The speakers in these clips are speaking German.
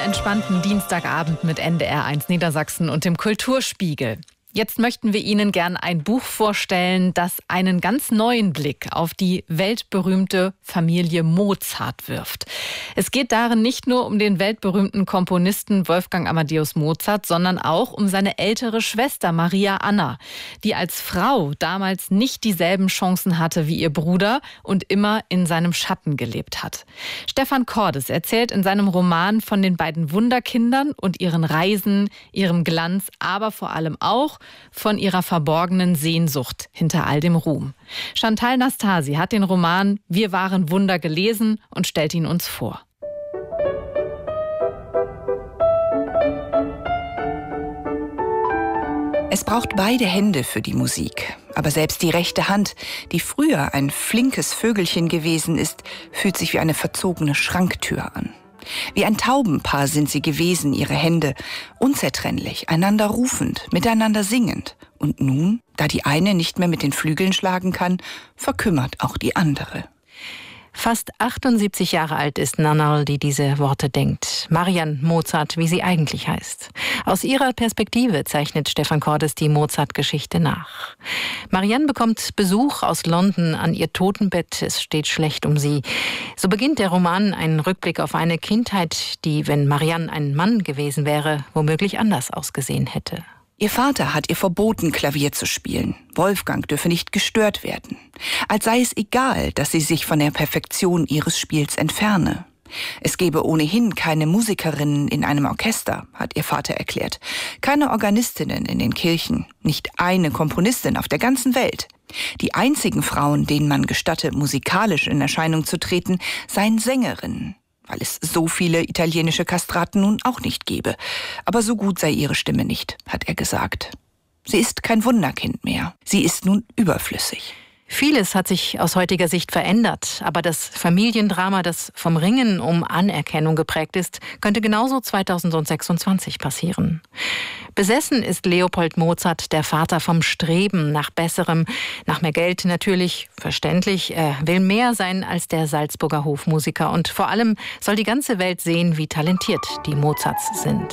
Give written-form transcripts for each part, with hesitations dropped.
entspannten Dienstagabend mit NDR1 Niedersachsen und dem Kulturspiegel. Jetzt möchten wir Ihnen gern ein Buch vorstellen, das einen ganz neuen Blick auf die weltberühmte Familie Mozart wirft. Es geht darin nicht nur um den weltberühmten Komponisten Wolfgang Amadeus Mozart, sondern auch um seine ältere Schwester Maria Anna, die als Frau damals nicht dieselben Chancen hatte wie ihr Bruder und immer in seinem Schatten gelebt hat. Stefan Cordes erzählt in seinem Roman von den beiden Wunderkindern und ihren Reisen, ihrem Glanz, aber vor allem auch von ihrer verborgenen Sehnsucht hinter all dem Ruhm. Chantal Nastasi hat den Roman Wir waren Wunder gelesen und stellt ihn uns vor. Es braucht beide Hände für die Musik. Aber selbst die rechte Hand, die früher ein flinkes Vögelchen gewesen ist, fühlt sich wie eine verzogene Schranktür an. Wie ein Taubenpaar sind sie gewesen, ihre Hände, unzertrennlich, einander rufend, miteinander singend. Und nun, da die eine nicht mehr mit den Flügeln schlagen kann, verkümmert auch die andere. Fast 78 Jahre alt ist Nannerl, die diese Worte denkt. Marianne Mozart, wie sie eigentlich heißt. Aus ihrer Perspektive zeichnet Stefan Cordes die Mozart-Geschichte nach. Marianne bekommt Besuch aus London an ihr Totenbett. Es steht schlecht um sie. So beginnt der Roman einen Rückblick auf eine Kindheit, die, wenn Marianne ein Mann gewesen wäre, womöglich anders ausgesehen hätte. Ihr Vater hat ihr verboten, Klavier zu spielen. Wolfgang dürfe nicht gestört werden. Als sei es egal, dass sie sich von der Perfektion ihres Spiels entferne. Es gebe ohnehin keine Musikerinnen in einem Orchester, hat ihr Vater erklärt. Keine Organistinnen in den Kirchen, nicht eine Komponistin auf der ganzen Welt. Die einzigen Frauen, denen man gestatte, musikalisch in Erscheinung zu treten, seien Sängerinnen. Weil es so viele italienische Kastraten nun auch nicht gebe. Aber so gut sei ihre Stimme nicht, hat er gesagt. Sie ist kein Wunderkind mehr. Sie ist nun überflüssig. Vieles hat sich aus heutiger Sicht verändert, aber das Familiendrama, das vom Ringen um Anerkennung geprägt ist, könnte genauso 2026 passieren. Besessen ist Leopold Mozart, der Vater, vom Streben nach Besserem, nach mehr Geld natürlich, verständlich. Er will mehr sein als der Salzburger Hofmusiker und vor allem soll die ganze Welt sehen, wie talentiert die Mozarts sind.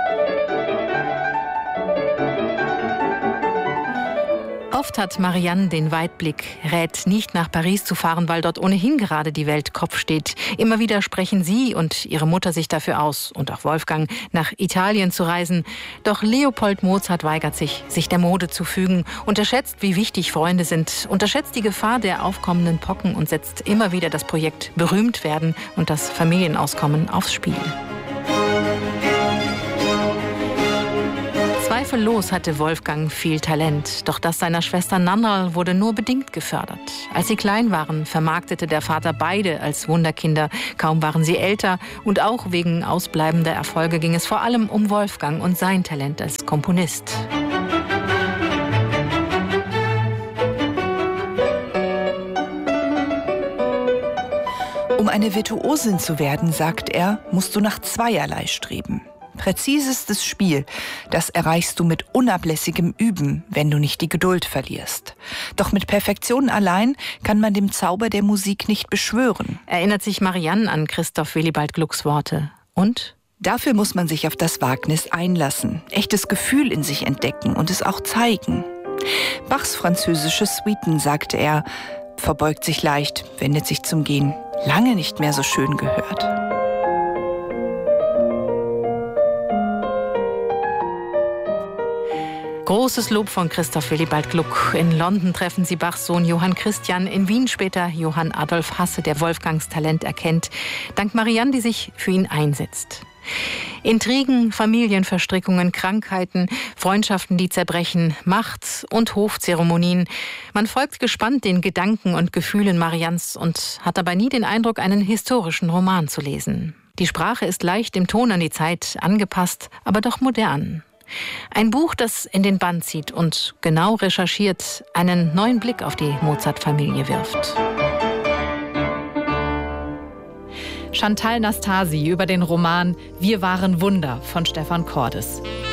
Oft hat Marianne den Weitblick, rät nicht nach Paris zu fahren, weil dort ohnehin gerade die Welt Kopf steht. Immer wieder sprechen sie und ihre Mutter sich dafür aus, und auch Wolfgang, nach Italien zu reisen. Doch Leopold Mozart weigert sich, sich der Mode zu fügen, unterschätzt, wie wichtig Freunde sind, unterschätzt die Gefahr der aufkommenden Pocken und setzt immer wieder das Projekt berühmt werden und das Familienauskommen aufs Spiel. Zweifellos hatte Wolfgang viel Talent, doch das seiner Schwester Nannerl wurde nur bedingt gefördert. Als sie klein waren, vermarktete der Vater beide als Wunderkinder. Kaum waren sie älter und auch wegen ausbleibender Erfolge ging es vor allem um Wolfgang und sein Talent als Komponist. Um eine Virtuosin zu werden, sagt er, musst du nach zweierlei streben. Präzisestes Spiel, das erreichst du mit unablässigem Üben, wenn du nicht die Geduld verlierst. Doch mit Perfektion allein kann man dem Zauber der Musik nicht beschwören. Erinnert sich Marianne an Christoph Willibald Glucks Worte. Und? Dafür muss man sich auf das Wagnis einlassen, echtes Gefühl in sich entdecken und es auch zeigen. Bachs französische Suiten, sagte er, verbeugt sich leicht, wendet sich zum Gehen. Lange nicht mehr so schön gehört. Großes Lob von Christoph Willibald Gluck. In London treffen sie Bachs Sohn Johann Christian, in Wien später Johann Adolf Hasse, der Wolfgangs Talent erkennt, dank Marianne, die sich für ihn einsetzt. Intrigen, Familienverstrickungen, Krankheiten, Freundschaften, die zerbrechen, Macht- und Hofzeremonien. Man folgt gespannt den Gedanken und Gefühlen Mariannes und hat dabei nie den Eindruck, einen historischen Roman zu lesen. Die Sprache ist leicht im Ton an die Zeit angepasst, aber doch modern. Ein Buch, das in den Bann zieht und genau recherchiert, einen neuen Blick auf die Mozart-Familie wirft. Chantal Nastasi über den Roman Wir waren Wunder von Stefan Cordes.